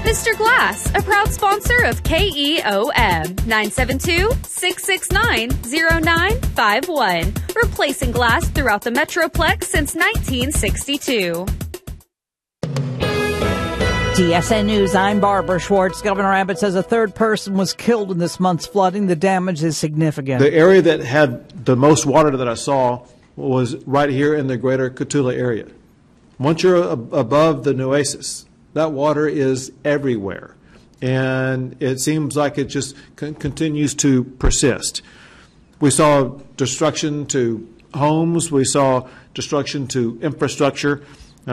Mr. Glass, a proud sponsor of KEOM, 972-669-0951, replacing glass throughout the Metroplex since 1962. TSN News, I'm Barbara Schwartz. Governor Abbott says a third person was killed in this month's flooding. The damage is significant. The area that had the most water that I saw was right here in the greater Cotulla area. Once you're above the Nueces, that water is everywhere. And it seems like it just continues to persist. We saw destruction to homes. We saw destruction to infrastructure.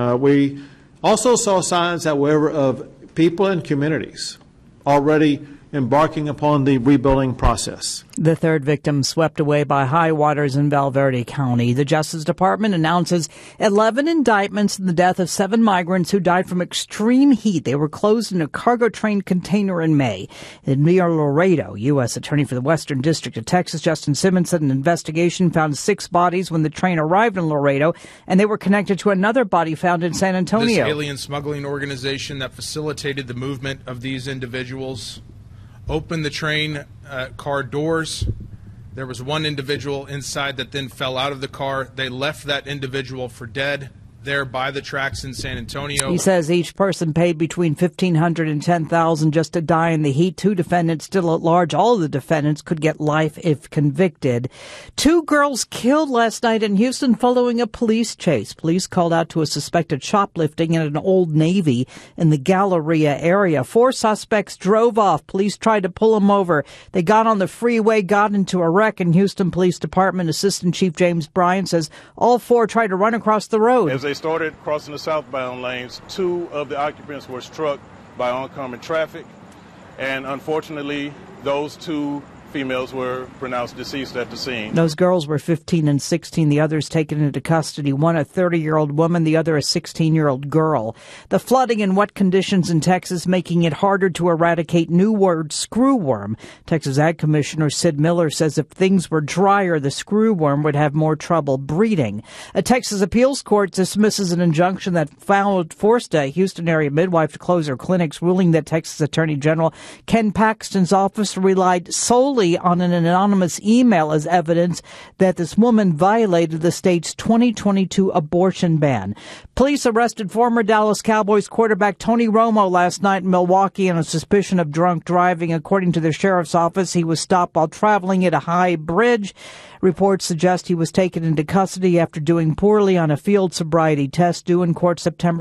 We also saw signs, however, of people and communities already embarking upon the rebuilding process. The third victim swept away by high waters in Valverde County. The Justice Department announces 11 indictments in the death of 7 migrants who died from extreme heat. They were closed in a cargo train container in May. In Mira Laredo, U.S. Attorney for the Western District of Texas, Justin Simmons, said an investigation found 6 bodies when the train arrived in Laredo, and they were connected to another body found in San Antonio. This alien smuggling organization that facilitated the movement of these individuals opened the train car doors. There was one individual inside that then fell out of the car. They left that individual for dead there by the tracks in San Antonio. He says each person paid between $1,500 and $10,000 just to die in the heat. 2 defendants still at large. All of the defendants could get life if convicted. 2 girls killed last night in Houston following a police chase. Police called out to a suspected shoplifting in an Old Navy in the Galleria area. 4 suspects drove off. Police tried to pull them over. They got on the freeway, got into a wreck. In Houston Police Department Assistant Chief James Bryan says all 4 tried to run across the road. As they started crossing the southbound lanes, 2 of the occupants were struck by oncoming traffic, and unfortunately, those 2 females were pronounced deceased at the scene. Those girls were 15 and 16. The others taken into custody. One a 30-year-old woman, the other a 16-year-old girl. The flooding and wet conditions in Texas making it harder to eradicate new word screwworm. Texas Ag Commissioner Sid Miller says if things were drier, the screwworm would have more trouble breeding. A Texas appeals court dismisses an injunction that forced a Houston area midwife to close her clinics, ruling that Texas Attorney General Ken Paxton's office relied solely on an anonymous email as evidence that this woman violated the state's 2022 abortion ban. Police arrested former Dallas Cowboys quarterback Tony Romo last night in Milwaukee on a suspicion of drunk driving. According to the sheriff's office, he was stopped while traveling at a high bridge. Reports suggest he was taken into custody after doing poorly on a field sobriety test due in court September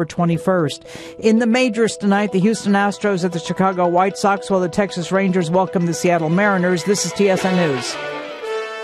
21st. In the majors tonight, the Houston Astros at the Chicago White Sox, while the Texas Rangers welcome the Seattle Mariners. This is TSN News.